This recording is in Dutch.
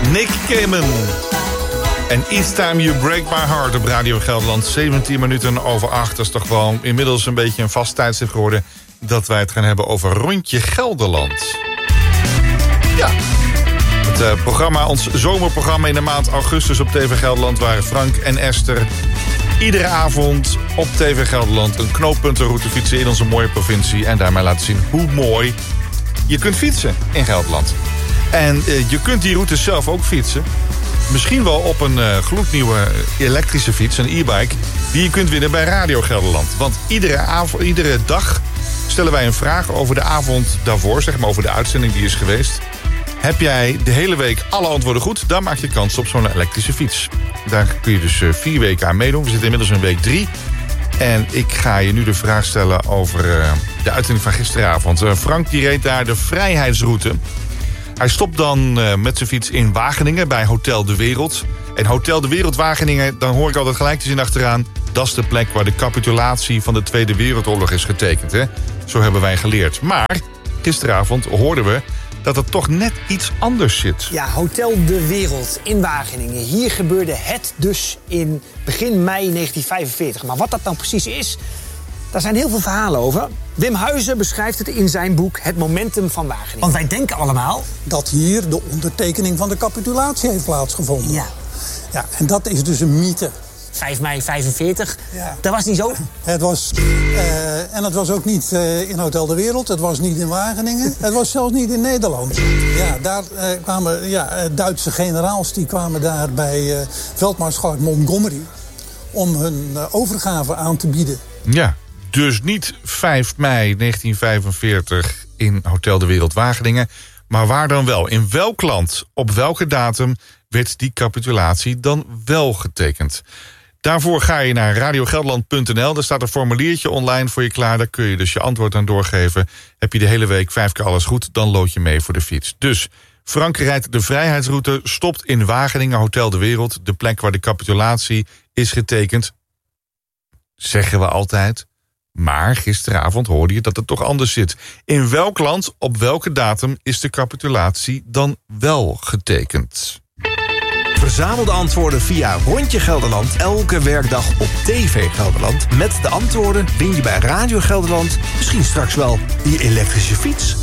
Nick Cayman. En Each Time You Break My Heart op Radio Gelderland. 17 minuten over 8. Dat is toch wel inmiddels een beetje een vast tijdstip geworden... dat wij het gaan hebben over Rondje Gelderland. Ja. Het programma, ons zomerprogramma in de maand augustus op TV Gelderland... waar Frank en Esther iedere avond op TV Gelderland... een knooppuntenroute fietsen in onze mooie provincie... en daarmee laten zien hoe mooi je kunt fietsen in Gelderland. En je kunt die route zelf ook fietsen. Misschien wel op een gloednieuwe elektrische fiets, een e-bike... die je kunt winnen bij Radio Gelderland. Want iedere dag stellen wij een vraag over de avond daarvoor... zeg maar over de uitzending die is geweest. Heb jij de hele week alle antwoorden goed... dan maak je kans op zo'n elektrische fiets. Daar kun je dus 4 weken aan meedoen. We zitten inmiddels in week 3. En ik ga je nu de vraag stellen over de uitzending van gisteravond. Frank die reed daar de Vrijheidsroute... Hij stopt dan met zijn fiets in Wageningen bij Hotel de Wereld. En Hotel de Wereld Wageningen, dan hoor ik altijd gelijk te zien achteraan... dat is de plek waar de capitulatie van de Tweede Wereldoorlog is getekend. Hè? Zo hebben wij geleerd. Maar gisteravond hoorden we dat het toch net iets anders zit. Ja, Hotel de Wereld in Wageningen. Hier gebeurde het dus in begin mei 1945. Maar wat dat nou precies is... daar zijn heel veel verhalen over. Wim Huizen beschrijft het in zijn boek Het Momentum van Wageningen. Want wij denken allemaal... dat hier de ondertekening van de capitulatie heeft plaatsgevonden. Ja, en dat is dus een mythe. 5 mei 45, ja. Dat was niet zo? Het was, en het was ook niet in Hotel de Wereld, het was niet in Wageningen... het was zelfs niet in Nederland. Ja, daar kwamen Duitse generaals die kwamen daar bij veldmaarschalk Montgomery... om hun overgave aan te bieden. Ja. Dus niet 5 mei 1945 in Hotel de Wereld Wageningen. Maar waar dan wel? In welk land, op welke datum werd die capitulatie dan wel getekend? Daarvoor ga je naar radiogelderland.nl. Daar staat een formuliertje online voor je klaar. Daar kun je dus je antwoord aan doorgeven. Heb je de hele week 5 keer alles goed, dan lood je mee voor de fiets. Dus Frank rijdt de Vrijheidsroute, stopt in Wageningen, Hotel de Wereld. De plek waar de capitulatie is getekend. Zeggen we altijd... Maar gisteravond hoorde je dat het toch anders zit. In welk land, op welke datum is de capitulatie dan wel getekend? Verzamel de antwoorden via Rondje Gelderland elke werkdag op TV Gelderland. Met de antwoorden win je bij Radio Gelderland misschien straks wel die elektrische fiets.